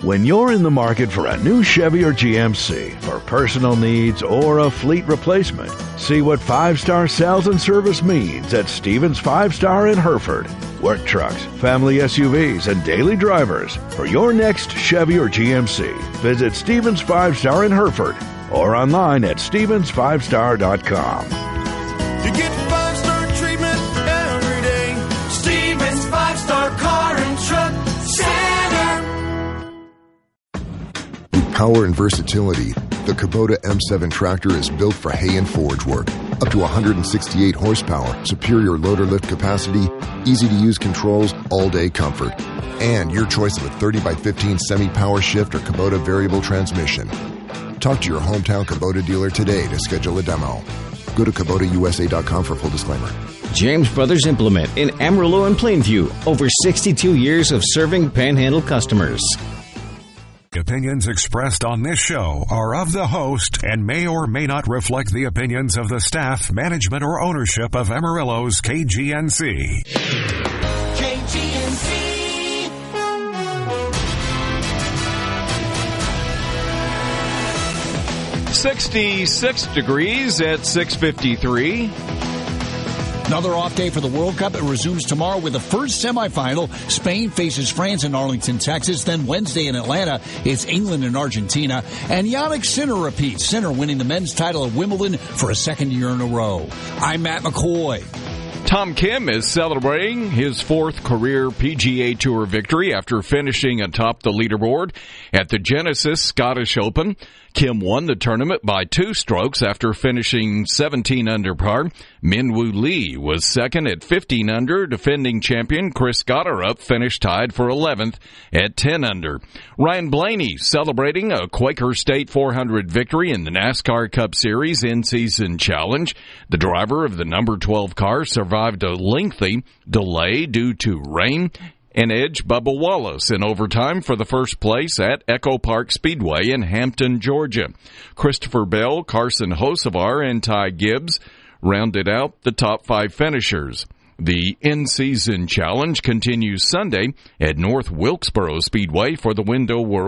When you're in the market for a new Chevy or GMC for personal needs or a fleet replacement, see what 5-star sales and service means at Stevens 5-Star in Hereford. Work trucks, family SUVs, and daily drivers. For your next Chevy or GMC, visit Stevens 5-Star in Hereford or online at stevens5star.com. You get 5-star treatment every day. Stevens 5-Star Car and Truck Center. With power and versatility, the Kubota M7 tractor is built for hay and forage work. Up to 168 horsepower, superior loader lift capacity, easy-to-use controls, all-day comfort. And your choice of a 30x15 semi-power shift or Kubota variable transmission. Talk to your hometown Kubota dealer today to schedule a demo. Go to KubotaUSA.com for full disclaimer. James Brothers Implement in Amarillo and Plainview. Over 62 years of serving Panhandle customers. Opinions expressed on this show are of the host and may or may not reflect the opinions of the staff, management, or ownership of Amarillo's KGNC. KGNC. 66 degrees at 6:53. Another off day for the World Cup. It resumes tomorrow with the first semifinal. Spain faces France in Arlington, Texas. Then Wednesday in Atlanta, it's England and Argentina. And Yannick Sinner repeats. Sinner winning the men's title at Wimbledon for a second year in a row. I'm Matt McCoy. Tom Kim is celebrating his 4th career PGA Tour victory after finishing atop the leaderboard at the Genesis Scottish Open. Kim won the tournament by 2 strokes after finishing 17 under par. Minwoo Lee was second at 15 under. Defending champion Chris Gotterup finished tied for 11th at 10 under. Ryan Blaney celebrating a Quaker State 400 victory in the NASCAR Cup Series in-season challenge. The driver of the number 12 car survived a lengthy delay due to rain and edged Bubba Wallace in overtime for the first place at Echo Park Speedway in Hampton, Georgia. Christopher Bell, Carson Hocevar, and Ty Gibbs rounded out the top 5 finishers. The in-season challenge continues Sunday at North Wilkesboro Speedway for the Window World